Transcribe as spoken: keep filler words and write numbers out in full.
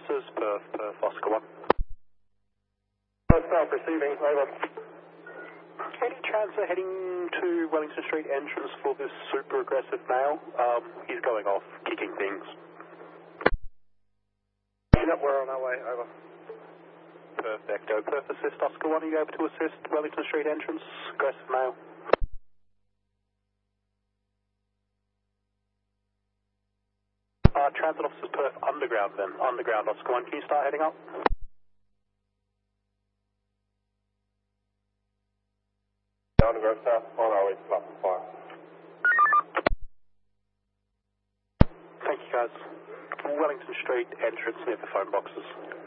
officers, Perth, Perth, Oscar one. Perth South receiving, over. Any chance of heading to Wellington Street entrance for this super aggressive male? Um, he's going off, kicking things. Yep, we're on our way, over. Perfecto. Perth assist, Oscar one, are you able to assist Wellington Street entrance, aggressive male? Uh, transit officers, Perth underground then, underground, Oscar one, can you start heading up? Underground south, on our way to platform five. Thank you guys. Wellington Street entrance near the phone boxes.